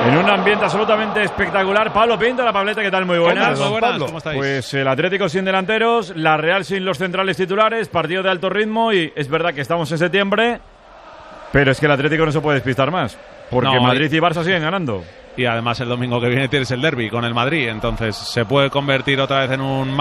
En un ambiente absolutamente espectacular. Pablo Pinto, la Pableta, ¿qué tal? Muy buenas. Muy buenas, ¿cómo estáis? Pues el Atlético sin delanteros, la Real sin los centrales titulares, partido de alto ritmo y es verdad que estamos en septiembre, pero es que el Atlético no se puede despistar más, porque Madrid y Barça siguen ganando. Y además el domingo que viene tienes el derbi con el Madrid, entonces se puede convertir otra vez en un